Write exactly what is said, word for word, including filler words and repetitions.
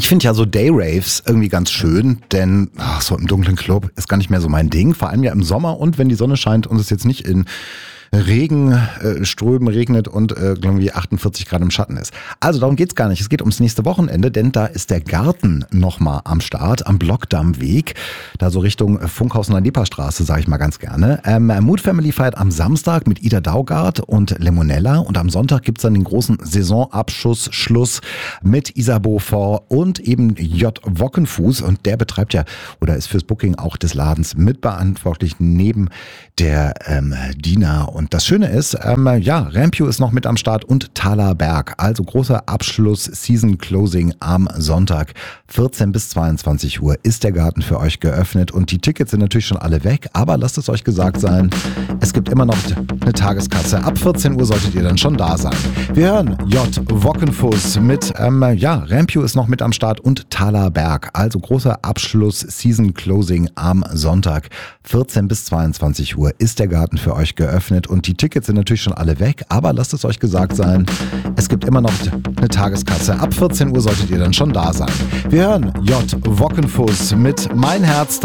finde ja so Day-Raves irgendwie ganz schön, denn ach, so im dunklen Club ist gar nicht mehr so mein Ding. Vor allem ja im Sommer und wenn die Sonne scheint und es jetzt nicht in Regen, äh, Strömen regnet und äh, irgendwie achtundvierzig Grad im Schatten ist. Also darum geht's gar nicht. Es geht ums nächste Wochenende, denn da ist der Garten nochmal am Start, am Blockdammweg. Da so Richtung Funkhaus und Lippstraße, sage ich mal ganz gerne. Ähm, Mood Family feiert am Samstag mit Ida Daugard und Lemonella und am Sonntag gibt's dann den großen Saisonabschuss, Schluss mit Isabeau Fort und eben J. Wockenfuß und der betreibt ja oder ist fürs Booking auch des Ladens mitverantwortlich neben der ähm, Dina. Und das Schöne ist, ähm, ja, Rampew ist noch mit am Start und Thaler Berg. Also großer Abschluss, Season Closing am Sonntag. vierzehn bis zweiundzwanzig Uhr ist der Garten für euch geöffnet und die Tickets sind natürlich schon alle weg, aber lasst es euch gesagt sein, es gibt immer noch eine Tageskasse. Ab vierzehn Uhr solltet ihr dann schon da sein. Wir hören J. Wockenfuß mit, ähm, ja, Rampew ist noch mit am Start und Thaler Berg. Also großer Abschluss, Season Closing am Sonntag. vierzehn bis zweiundzwanzig Uhr ist der Garten für euch geöffnet und die Tickets sind natürlich schon alle weg, aber lasst es euch gesagt sein, es gibt immer noch eine Tageskasse. Ab vierzehn Uhr solltet ihr dann schon da sein. Wir hören J. Wockenfuß mit Mein Herz